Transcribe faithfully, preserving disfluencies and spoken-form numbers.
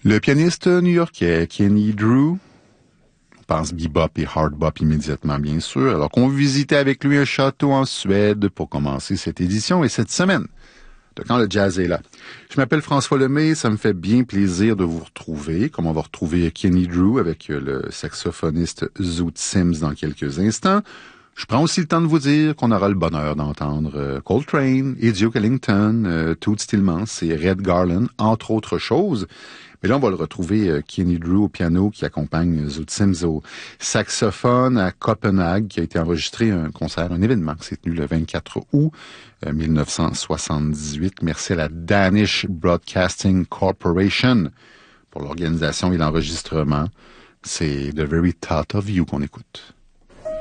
Le pianiste new-yorkais Kenny Drew, on pense bebop et hard bop immédiatement, bien sûr, alors qu'on visitait avec lui un château en Suède pour commencer cette édition et cette semaine de Quand le jazz est là. Je m'appelle François Lemay, ça me fait bien plaisir de vous retrouver, comme on va retrouver Kenny Drew avec le saxophoniste Zoot Sims dans quelques instants. Je prends aussi le temps de vous dire qu'on aura le bonheur d'entendre Coltrane et Duke Ellington, euh, Toots Thielemans et Red Garland, entre autres choses. Mais là, on va le retrouver, euh, Kenny Drew au piano qui accompagne Zoot Sims au saxophone à Copenhague, qui a été enregistré un concert, un événement qui s'est tenu le vingt-quatre août euh, dix-neuf cent soixante-dix-huit. Merci à la Danish Broadcasting Corporation pour l'organisation et l'enregistrement. C'est The Very Thought of You qu'on écoute.